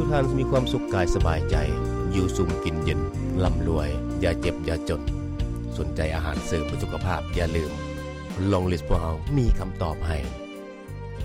ทุกท่านมีความสุขกายสบายใจอยู่สุขกินเย็นร่ำรวยอย่าเจ็บอย่าจนสนใจอาหารเสริมสุขภาพอย่าลืมลองลิสต์พวกเรามีคำตอบให้